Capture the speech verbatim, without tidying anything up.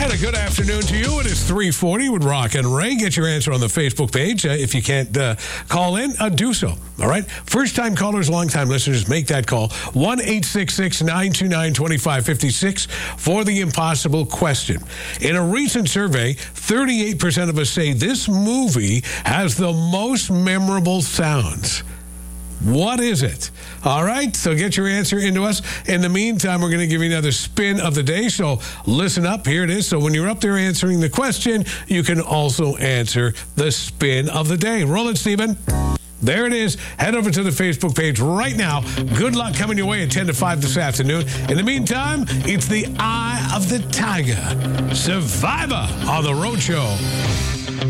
And a good afternoon to you. It is three forty with Rock and Ray. Get your answer on the Facebook page. Uh, if you can't uh, call in, uh, do so. All right? First-time callers, long-time listeners, make that call. one eight six six, nine two nine, two five five six for the impossible question. In a recent survey, thirty-eight percent of us say this movie has the most memorable sounds. What is it? All right, so get your answer into us. In the meantime, we're going to give you another spin of the day, so listen up. Here it is. So when you're up there answering the question, you can also answer the spin of the day. Roll it, Stephen. There it is. Head over to the Facebook page right now. Good luck coming your way at ten to five this afternoon. In the meantime, it's the Eye of the Tiger, Survivor on The Rhode Show.